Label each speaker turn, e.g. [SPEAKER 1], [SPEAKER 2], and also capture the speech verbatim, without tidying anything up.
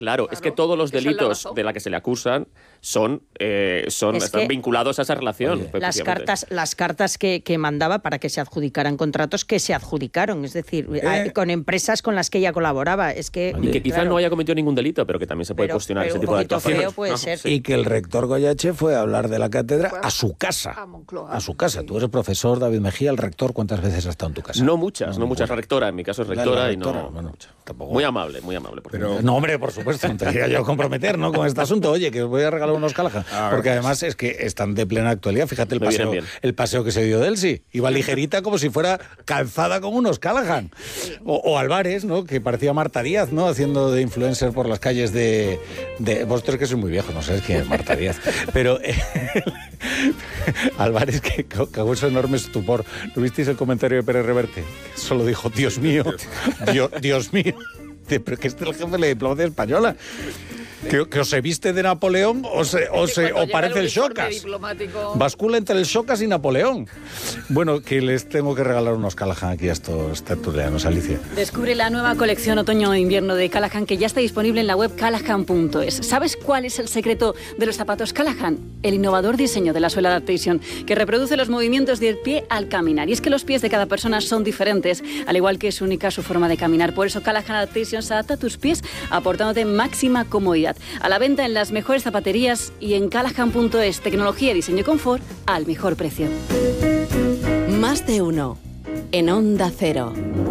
[SPEAKER 1] Claro,
[SPEAKER 2] Claro,
[SPEAKER 1] es que todos los
[SPEAKER 2] esa es la
[SPEAKER 1] delitos
[SPEAKER 2] razón.
[SPEAKER 1] de la que se le acusan son, eh, son
[SPEAKER 3] Es
[SPEAKER 1] están
[SPEAKER 3] que-
[SPEAKER 1] vinculados a esa relación.
[SPEAKER 3] Las
[SPEAKER 1] precisamente.
[SPEAKER 3] cartas, las cartas que, que mandaba para que se adjudicaran contratos que se adjudicaron, es decir,
[SPEAKER 4] ¿Eh?
[SPEAKER 3] con empresas con las que ella colaboraba. Es que,
[SPEAKER 1] Y que quizás
[SPEAKER 3] claro,
[SPEAKER 1] no haya cometido ningún delito, pero que también se puede
[SPEAKER 3] pero-
[SPEAKER 1] cuestionar
[SPEAKER 3] pero
[SPEAKER 1] ese
[SPEAKER 3] un
[SPEAKER 1] tipo de
[SPEAKER 3] poquito
[SPEAKER 1] actuaciones.
[SPEAKER 3] feo puede
[SPEAKER 1] ¿no?
[SPEAKER 3] ser.
[SPEAKER 1] Sí.
[SPEAKER 4] Y que el rector Goyache fue a hablar de la cátedra a su casa.
[SPEAKER 2] A Moncloa.
[SPEAKER 4] A su casa. Tú eres profesor, David Mejía, el rector, ¿cuántas veces has estado en tu casa?
[SPEAKER 1] No muchas, no, muchas. La rectora, en mi caso es
[SPEAKER 4] La- la
[SPEAKER 1] rectora,
[SPEAKER 4] rectora,
[SPEAKER 1] y no.
[SPEAKER 4] bueno, tampoco-
[SPEAKER 1] Muy amable, muy amable. Por
[SPEAKER 5] Pero-
[SPEAKER 1] favor.
[SPEAKER 4] No, hombre, por supuesto, no te quería yo comprometer, ¿no? Con este asunto. Oye, que os voy a regalar unos Callahan.
[SPEAKER 5] Ah,
[SPEAKER 4] Porque
[SPEAKER 5] gracias.
[SPEAKER 4] además es que están de plena actualidad. Fíjate el
[SPEAKER 1] Me vienen
[SPEAKER 4] paseo,
[SPEAKER 1] bien.
[SPEAKER 4] el paseo que se dio de Elsie. Iba ligerita como si fuera calzada como unos Callahan. O, o Álvarez, ¿no? Que parecía Marta Díaz, ¿no? Haciendo de influencer por las calles de... de vosotros que sois muy viejos, no sabéis quién es Marta Díaz. Pero eh, Álvarez, que ca- causó enorme estupor. ¿No visteis el comentario de Pérez Reverte? Solo dijo, Dios mío, Dios, Dios mío. Pero que este es el jefe de la diplomacia española. Que, que o se viste de Napoleón o, se, o,
[SPEAKER 2] Que
[SPEAKER 4] se,
[SPEAKER 2] cuando
[SPEAKER 4] o
[SPEAKER 2] llega
[SPEAKER 4] parece el
[SPEAKER 2] uniforme
[SPEAKER 4] Xocas.
[SPEAKER 2] diplomático-
[SPEAKER 4] Bascula entre el Xocas y Napoleón. Bueno, que les tengo que regalar unos Callahan aquí a estos tertulianos, Alicia.
[SPEAKER 6] Descubre la nueva colección otoño-invierno de Callahan que ya está disponible en la web callahan punto es. ¿Sabes cuál es el secreto de los zapatos Callahan? El innovador diseño de la suela Adaptation, que reproduce los movimientos del pie al caminar. Y es que los pies de cada persona son diferentes, al igual que es única su forma de caminar. Por eso Callahan Adaptation se adapta a tus pies, aportándote máxima comodidad. A la venta en las mejores zapaterías y en callahan punto es. Tecnología, diseño y confort al mejor precio.
[SPEAKER 7] Más de uno en Onda Cero.